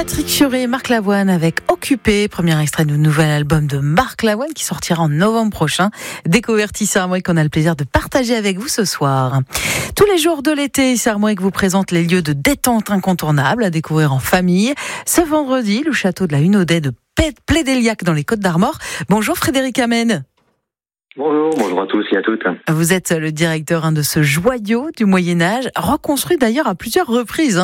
Patrick Fioré et Marc Lavoine avec Occupé, premier extrait du nouvel album de Marc Lavoine qui sortira en novembre prochain. Découverte ici à Armorique qu'on a le plaisir de partager avec vous ce soir. Tous les jours de l'été, ici à Armorique vous présente les lieux de détente incontournables à découvrir en famille. Ce vendredi, le château de la Hunaudet de Plédéliac dans les Côtes-d'Armor. Bonjour Frédéric Amen. Bonjour à tous et à toutes. Vous êtes le directeur de ce joyau du Moyen-Âge, reconstruit d'ailleurs à plusieurs reprises.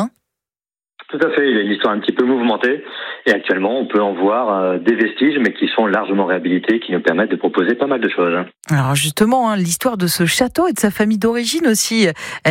Tout à fait, il a une histoire un petit peu mouvementée et actuellement on peut en voir des vestiges mais qui sont largement réhabilités, qui nous permettent de proposer pas mal de choses. Alors justement, l'histoire de ce château et de sa famille d'origine aussi,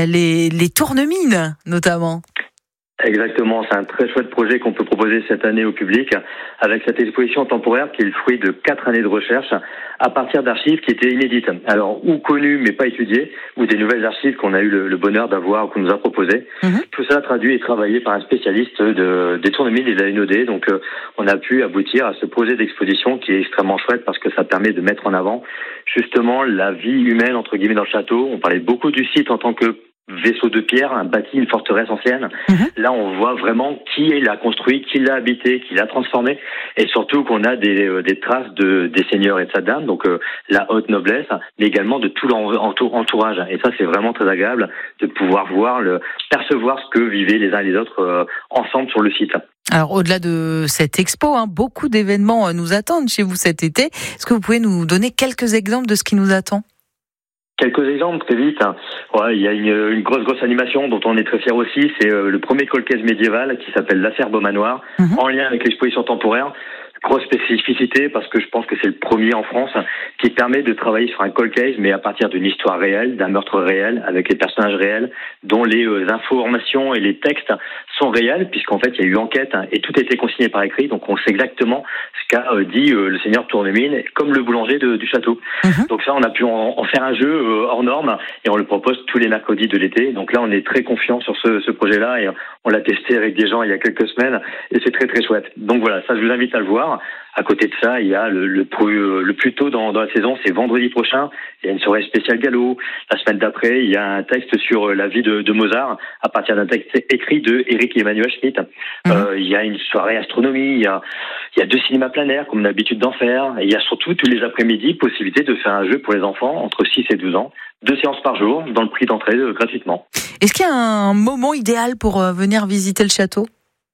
les Tournemine notamment. Exactement, c'est un très chouette projet qu'on peut proposer cette année au public avec cette exposition temporaire qui est le fruit de 4 années de recherche à partir d'archives qui étaient inédites. Alors, ou connues mais pas étudiées, ou des nouvelles archives qu'on a eu le bonheur d'avoir ou qu'on nous a proposées. Tout ça traduit et travaillé par un spécialiste des Tournemine et de la Hunaudet. Donc, on a pu aboutir à ce projet d'exposition qui est extrêmement chouette parce que ça permet de mettre en avant justement la vie humaine, entre guillemets, dans le château. On parlait beaucoup du site en tant que vaisseau de pierre, bâti une forteresse ancienne. Là, on voit vraiment qui l'a construit, qui l'a habité, qui l'a transformé, et surtout qu'on a des traces des seigneurs et de sa dame, donc la haute noblesse, mais également de tout l'entourage. Et ça, c'est vraiment très agréable de pouvoir percevoir ce que vivaient les uns et les autres ensemble sur le site. Alors, au-delà de cette expo, beaucoup d'événements nous attendent chez vous cet été. Est-ce que vous pouvez nous donner quelques exemples de ce qui nous attend ? Quelques exemples, très vite. Ouais, il y a une grosse animation dont on est très fiers aussi. C'est le premier colcaise médiéval qui s'appelle l'affaire Beaumanoir, en lien avec l'exposition temporaire. Grosse spécificité parce que je pense que c'est le premier en France qui permet de travailler sur un cold case mais à partir d'une histoire réelle, d'un meurtre réel, avec les personnages réels, dont les informations et les textes sont réels puisqu'en fait il y a eu enquête et tout a été consigné par écrit, donc on sait exactement ce qu'a dit le seigneur Tournemine comme le boulanger du château. Donc ça, on a pu en faire un jeu hors norme et on le propose tous les mercredis de l'été. Donc là, on est très confiant sur ce projet-là et on l'a testé avec des gens il y a quelques semaines et c'est très très chouette. Donc voilà, ça je vous invite à le voir. À côté de ça, il y a le plus tôt dans la saison, c'est vendredi prochain. Il y a une soirée spéciale galop. La semaine d'après, il y a un texte sur la vie de Mozart à partir d'un texte écrit de Éric Emmanuel Schmitt. Il y a une soirée astronomie. Il y a 2 cinémas plein air, comme on a l'habitude d'en faire. Et il y a surtout tous les après-midi possibilité de faire un jeu pour les enfants entre 6 et 12 ans. 2 séances par jour, dans le prix d'entrée gratuitement. Est-ce qu'il y a un moment idéal pour venir visiter le château ?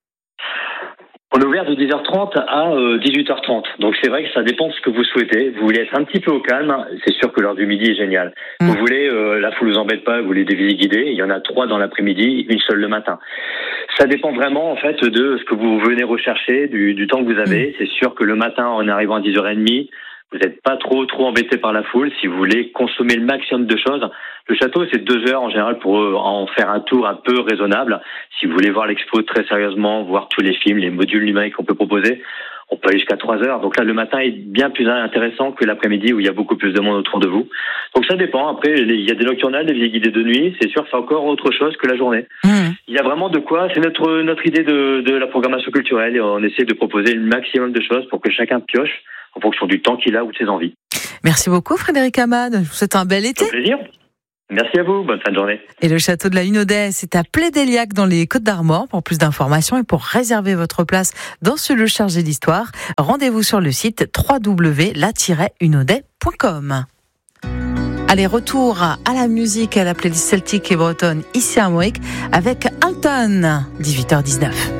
On est ouvert de 10h30 à 18h30. Donc c'est vrai que ça dépend de ce que vous souhaitez. Vous voulez être un petit peu au calme, c'est sûr que l'heure du midi est géniale. Vous voulez, la foule vous embête pas, vous voulez des visites guidées, il y en a 3 dans l'après-midi, une seule le matin. Ça dépend vraiment en fait de ce que vous venez rechercher, du temps que vous avez. C'est sûr que le matin, en arrivant à 10h30, vous n'êtes pas trop embêté par la foule si vous voulez consommer le maximum de choses. Le château, c'est 2 heures en général pour en faire un tour un peu raisonnable. Si vous voulez voir l'expo très sérieusement, voir tous les films, les modules numériques qu'on peut proposer, on peut aller jusqu'à 3 heures. Donc là, le matin est bien plus intéressant que l'après-midi où il y a beaucoup plus de monde autour de vous. Donc ça dépend. Après, il y a des nocturnales, des visites guidées de nuit. C'est sûr que c'est encore autre chose que la journée. Il y a vraiment de quoi. C'est notre idée de la programmation culturelle et on essaie de proposer le maximum de choses pour que chacun pioche en fonction du temps qu'il a ou de ses envies. Merci beaucoup Frédéric Aman. Je vous souhaite un bel été. Avec plaisir. Merci à vous, bonne fin de journée. Et le château de la Hunaudet, c'est à Plédéliac dans les Côtes-d'Armor. Pour plus d'informations et pour réserver votre place dans ce lieu chargé d'histoire, rendez-vous sur le site www.la-hunaudet.com. Allez, retour à la musique, à la playlist celtique et bretonne ici à Armorique avec Alton, 18h19.